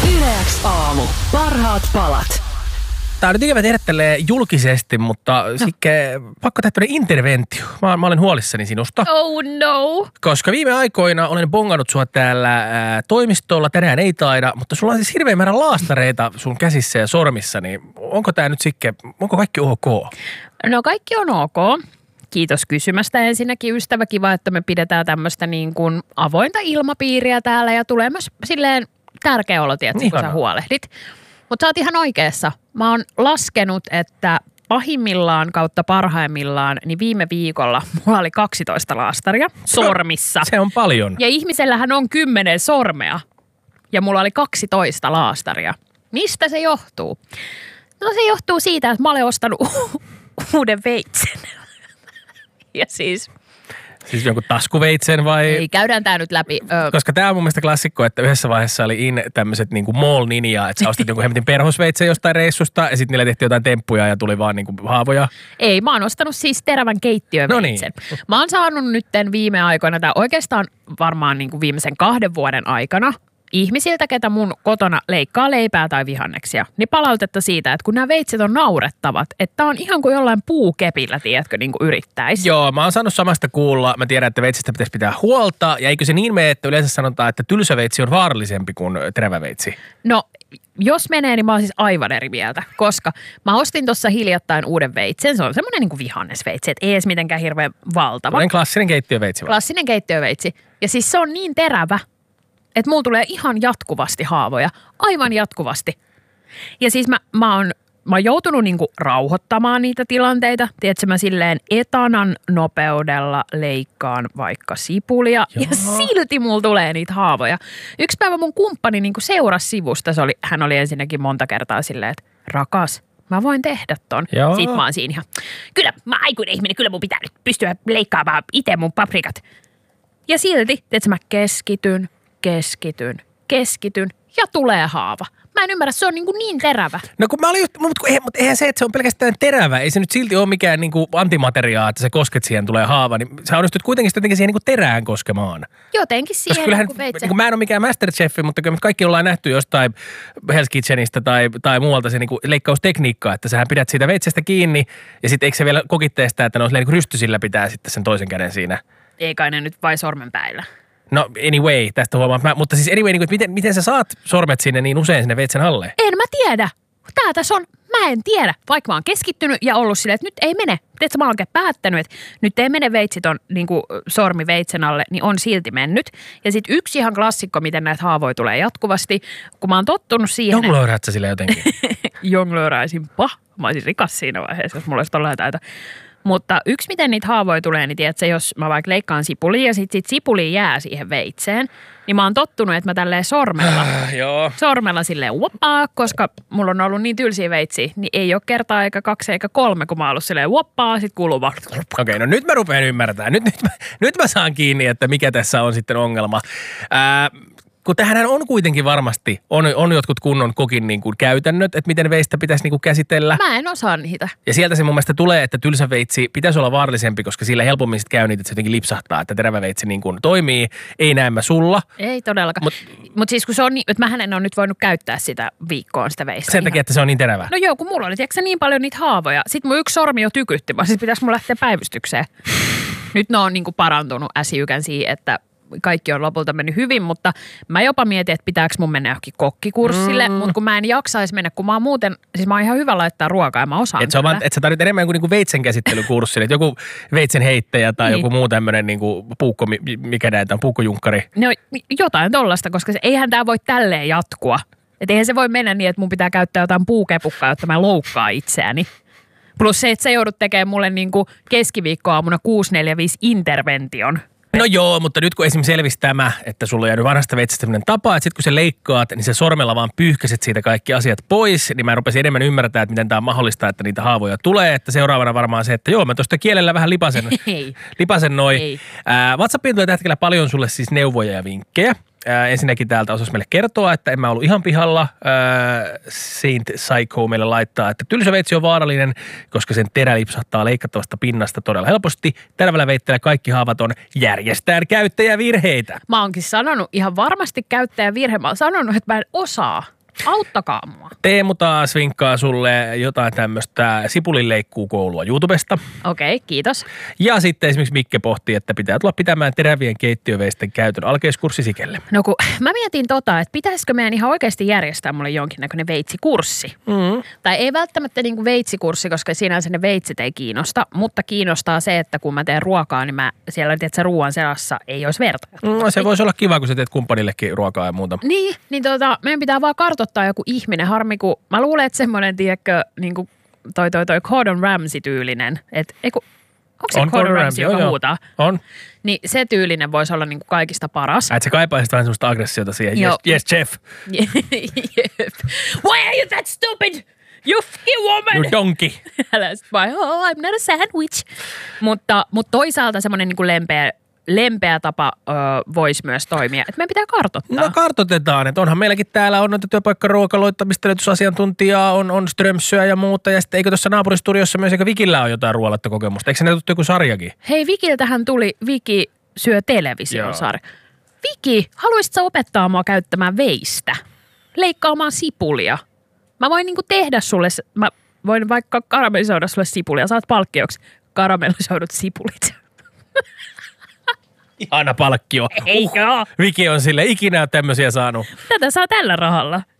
Yleäks aamu. Parhaat palat. Tämä on nyt ikävä tehdä tälleen julkisesti, mutta Sikke, pakko tehdä tämmöinen interventio. Mä olen huolissani sinusta. Oh no. Koska viime aikoina olen bongannut sua täällä toimistolla, tänään ei taida, mutta sulla on siis hirveän määrä laastareita sun käsissä ja sormissa, niin onko tämä nyt Sikke, onko kaikki ok? No kaikki on ok. Kiitos kysymästä ensinnäkin, ystävä. Kiva, että me pidetään tämmöistä niin kuin avointa ilmapiiriä täällä ja tulee myös silleen tärkeä olo, tietysti, kun sä huolehdit. Mutta sä oot ihan oikeassa. Mä oon laskenut, että pahimmillaan kautta parhaimmillaan, niin viime viikolla mulla oli 12 laastaria sormissa. Se on paljon. Ja ihmisellähän on 10 sormea ja mulla oli 12 laastaria. Mistä se johtuu? No se johtuu siitä, että mä olen ostanut uuden veitsen. Ja siis jonkun taskuveitsen vai? Ei, käydään tää nyt läpi. Koska tää on mun mielestä klassikko, että yhdessä vaiheessa oli tämmöiset niinku mall-ninjaa, että sä ostit jonkun hemmetin perhosveitsen jostain reissusta ja sitten niillä tehtiin jotain temppuja ja tuli vaan niinku haavoja. Ei, mä oon ostanut siis terävän keittiöveitsen. No niin. Mä oon saanut nytten viime aikoina, tai oikeastaan varmaan niinku viimeisen 2 vuoden aikana, ihmisiltä, ketä mun kotona leikkaa leipää tai vihanneksia, niin palautetta siitä, että kun nämä veitset on naurettavat, että on ihan kuin jollain puukepillä, tiedätkö, niin kuin yrittäisi. Joo, mä oon saanut samasta kuulla. Mä tiedän, että veitsistä pitäisi pitää huolta. Ja eikö se niin mene, että yleensä sanotaan, että tylsäveitsi on vaarallisempi kuin teräväveitsi? No, jos menee, niin mä oon siis aivan eri mieltä, koska mä ostin tuossa hiljattain uuden veitsen. Se on semmoinen niin kuin vihannesveitsi, että ei edes mitenkään hirveän valtava. Klassinen keittiöveitsi. Klassinen keittiöveitsi. Ja siis se on niin terävä, että mulla tulee ihan jatkuvasti haavoja. Aivan jatkuvasti. Ja siis mä oon joutunut niinku rauhoittamaan niitä tilanteita. Tiedätkö, mä silleen etanan nopeudella leikkaan vaikka sipulia. Joo. Ja silti mulla tulee niitä haavoja. Yksi päivä mun kumppani niinku seurasi sivusta. Hän oli ensinnäkin monta kertaa silleen, että rakas, mä voin tehdä ton. Joo. Sitten mä oon siinä ihan, kyllä mä aikuinen ihminen, kyllä mun pitää nyt pystyä leikkaamaan itse mun paprikat. Ja silti, tiedätkö, mä keskityn ja tulee haava. Mä en ymmärrä, se on niin terävä. No kun mä olin just, mutta eihän se, että se on pelkästään terävä, ei se nyt silti ole mikään niinku antimateriaa, että sä kosket siihen tulee haava, niin sä onnistut kuitenkin jotenkin siihen niinku terään koskemaan. Jotenkin siihen, kyllähän, kun veitsen. Niin mä en ole mikään masterchefi, mutta kyllä me kaikki ollaan nähty jostain Hell's Kitchenistä tai muualta se niinku leikkaustekniikka, että sähän pidät siitä veitsestä kiinni ja sitten eikö se vielä kokitteesta, että ne on niinku rystysillä pitää sitten sen toisen käden siinä. Ei kai ne nyt vai sormenpäillä. No anyway, tästä huomaan. Mutta siis anyway, niin kuin, miten sä saat sormet sinne niin usein sinne veitsen alle? En mä tiedä. Tää tässä on. Mä en tiedä. Vaikka mä oon keskittynyt ja ollut silleen, että nyt ei mene. Tiedätkö, mä oon oikein päättänyt, että nyt ei mene veitsit on niin kuin sormi veitsen alle, niin on silti mennyt. Ja sit yksi ihan klassikko, miten näitä haavoja tulee jatkuvasti, kun mä oon tottunut siihen. Jonglööräät sä sille jotenkin? Jonglööräisinpa. Mä olisin rikas siinä vaiheessa, jos mulla olisi tollainen taito. Mutta yksi, miten niitä haavoja tulee, niin tiedätkö, jos mä vaikka leikkaan sipulia ja sit sipuli jää siihen veitseen, niin mä oon tottunut, että mä tälleen sormella silleen uoppaa, koska mulla on ollut niin tylsiä veitsiä, niin ei ole kertaa eikä 2 eikä 3, kun mä oon ollut silleen uoppaa, sit kuuluu vaan. Okei, no nyt mä rupean ymmärtämään. Nyt mä saan kiinni, että mikä tässä on sitten ongelma. Kun tähän on kuitenkin varmasti, on jotkut kunnon kokin niin kuin käytännöt, että miten veistä pitäisi niin kuin käsitellä. Mä en osaa niitä. Ja sieltä se mun mielestä tulee, että tylsä veitsi pitäisi olla vaarallisempi, koska sillä helpommin sitten käy niitä, että se jotenkin lipsahtaa, että terävä veitsi niin kuin toimii. Ei näemmä sulla. Ei todellakaan. Mut siis kun se on niin, että mähän en ole nyt voinut käyttää sitä viikkoon sitä veistä. Sen takia, että se on niin terävä. No joo, kun mulla oli tiedätkö, niin paljon niitä haavoja. Sitten mun yksi sormi jo tykytti, siis pitäisi mun lähteä päivystykseen. Nyt ne on niin kuin parantunut äsijykänsiin, että kaikki on lopulta mennyt hyvin, mutta mä jopa mietin, että pitääkö mun mennä johonkin kokkikurssille, mutta kun mä en jaksaisi mennä, kun mä oon muuten, siis mä oon ihan hyvä laittaa ruokaa ja mä osaan. Että sä tarvit enemmän kuin niinku veitsen käsittelykurssille, että joku veitsen heittäjä tai joku muu tämmöinen niinku puukko, mikä näitä on, puukkojunkkari. No jotain tollaista, koska eihän tää voi tälleen jatkua. Että eihän se voi mennä niin, että mun pitää käyttää jotain puukepukkaa, jotta mä loukkaan itseäni. Plus se, että sä joudut tekemään mulle niinku keskiviikkoaamuna 645 intervention. No joo, mutta nyt kun esimerkiksi selvisi tämä, että sulla on jäänyt vanhasta veitsestä sellainen tapa, että sitten kun sä leikkaat, niin se sormella vaan pyyhkäset siitä kaikki asiat pois, niin mä rupesin enemmän ymmärtää, että miten tämä on mahdollista, että niitä haavoja tulee. Että seuraavana varmaan se, että joo, mä tuosta kielellä vähän lipasen noin. WhatsAppiin tulee tällä hetkellä paljon sulle siis neuvoja ja vinkkejä. Ensinnäkin täältä osasi meille kertoa, että en mä ollut ihan pihalla. Saint Psycho meille laittaa, että tylsä veitsi on vaarallinen, koska sen terä lipsahtaa leikattavasta pinnasta todella helposti. Terävällä veitteellä kaikki haavat on järjestään käyttäjävirheitä. Mä oonkin sanonut ihan varmasti käyttäjävirhe. Mä oon sanonut, että mä en osaa. Auttakaa mua. Teemu taas vinkkaa sulle jotain tämmöistä sipulinleikkuukoulua YouTubesta. Okei, kiitos. Ja sitten esimerkiksi Mikke pohtii, että pitää tulla pitämään terävien keittiöveisten käytön alkeiskurssi Sikelle. No kun mä mietin että pitäisikö meidän ihan oikeasti järjestää mulle jonkinnäköinen veitsikurssi. Tai ei välttämättä niinku veitsikurssi, koska sinänsä ne veitsit ei kiinnosta, mutta kiinnostaa se, että kun mä teen ruokaa, niin mä siellä tiedätkö, ruoan seassa ei olisi verta. No, se voisi olla kiva, kun sä teet kumppanillekin ruokaa ja muuta. Niin meidän pitää vaan kartoittaa joku ihminen. Harmi, kun mä luulen, että semmoinen, tiedätkö, niinku toi Gordon Ramsay-tyylinen. Onko se Gordon Ramsay, joka huutaa? On. Niin se tyylinen voisi olla niinku kaikista paras. Sä kaipaisit vähän semmoista aggressiota siihen. Yes, chef. Why are you that stupid? You fucking woman! You donkey. Älä sit vaan, I'm not a sandwich. Mutta toisaalta semmoinen niinku lempeä tapa voisi myös toimia. Että meidän pitää kartoittaa. No kartoitetaan, että onhan meilläkin täällä on noita työpaikkaruokaloita, asiantuntijaa, on Strömsöä ja muuta. Ja sitten eikö tuossa naapuristudiossa myös, eikö Vikillä on jotain ruoanlaittokokemusta? Eikö se näytetty joku sarjakin? Hei, Vikiltähän tuli Viki syö televisiosarja. Viki, haluaisitko opettaa mua käyttämään veistä? Leikkaamaan sipulia. Mä voin niinku tehdä sulle, mä voin vaikka karamellisoida sulle sipulia. Saat palkkioksi karamellisoidut sipulit. Ihana palkkio. Eikö? Viki on sille ikinä tämmöisiä saanut. Tätä saa tällä rahalla.